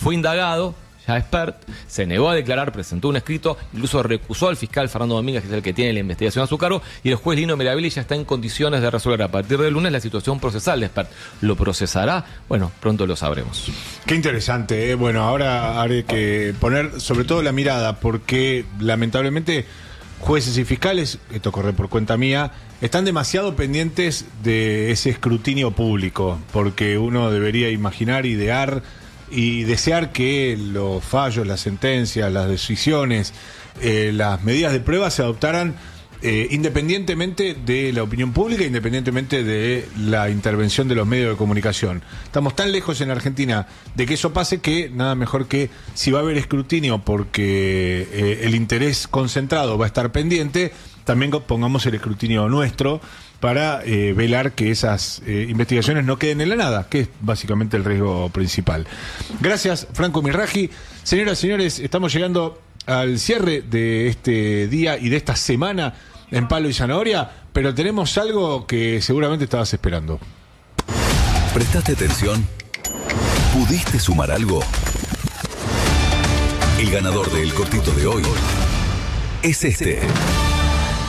fue indagado, ya expert, se negó a declarar, presentó un escrito, incluso recusó al fiscal Fernando Domínguez, que es el que tiene la investigación a su cargo, y el juez Lino Mirabelli ya está en condiciones de resolver a partir del lunes la situación procesal de expert. ¿Lo procesará? Bueno, pronto lo sabremos. Qué interesante, ¿eh? Bueno, ahora hay que poner sobre todo la mirada, porque lamentablemente jueces y fiscales, esto corre por cuenta mía, están demasiado pendientes de ese escrutinio público, porque uno debería imaginar, idear y desear que los fallos, las sentencias, las decisiones, las medidas de prueba se adoptaran independientemente de la opinión pública, independientemente de la intervención de los medios de comunicación. Estamos tan lejos en Argentina de que eso pase que nada mejor que, si va a haber escrutinio porque el interés concentrado va a estar pendiente, también pongamos el escrutinio nuestro para velar que esas investigaciones no queden en la nada, que es básicamente el riesgo principal. Gracias, Franco Mirraji. Señoras y señores, estamos llegando al cierre de este día y de esta semana en Palo y Zanahoria, pero tenemos algo que seguramente estabas esperando. ¿Prestaste atención? ¿Pudiste sumar algo? El ganador del cortito de hoy es este.